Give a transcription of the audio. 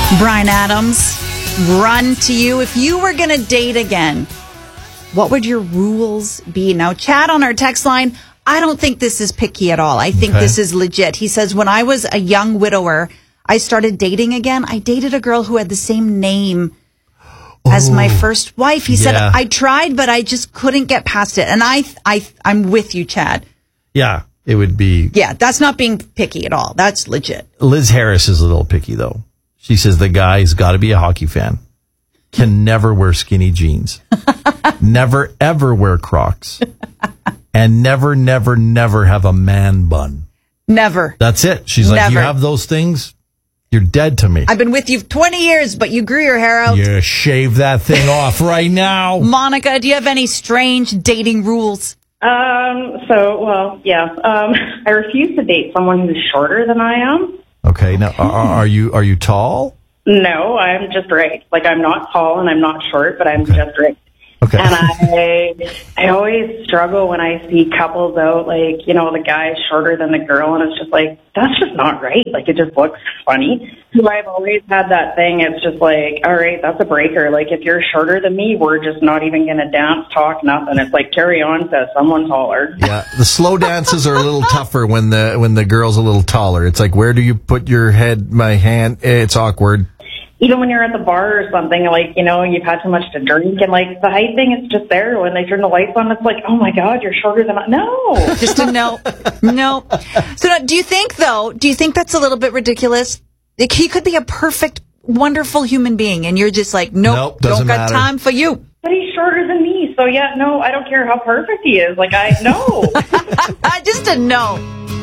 Bryan Adams, Run to You. If you were going to date again, what would your rules be? Now, Chad on our text line, I don't think this is picky at all. I think this is legit. He says, when I was a young widower, I started dating again. I dated a girl who had the same name as my first wife. He said, I tried, but I just couldn't get past it. And I'm with you, Chad. Yeah, it would be. Yeah, that's not being picky at all. That's legit. Liz Harris is a little picky, though. She says the guy's got to be a hockey fan. Can never wear skinny jeans. Never, ever wear Crocs. And never, never, never have a man bun. Never. That's it. She's like, you have those things, you're dead to me. I've been with you 20 years, but you grew your hair out. You shave that thing off right now. Monica, do you have any strange dating rules? I refuse to date someone who's shorter than I am. Okay, now are you tall? No, I'm just right. Like, I'm not tall and I'm not short, but I'm just right. Okay. And I always struggle when I see couples out, like, you know, the guy's shorter than the girl, and it's just like, that's just not right. Like, it just looks funny. So I've always had that thing. It's just like, all right, that's a breaker. Like, if you're shorter than me, we're just not even going to dance, talk, nothing. It's like, carry on to someone taller. Yeah, the slow dances are a little tougher when the girl's a little taller. It's like, where do you put your head, my hand? It's awkward. Even when you're at the bar or something, like, you know, you've had too much to drink, and, like, the height thing is just there. When they turn the lights on, it's like, oh, my God, you're shorter than I... No! Just a no. No. So do you think that's a little bit ridiculous? Like, he could be a perfect, wonderful human being, and you're just like, nope, don't got time for you. But he's shorter than me, so yeah, no, I don't care how perfect he is. Like, no. Just a no.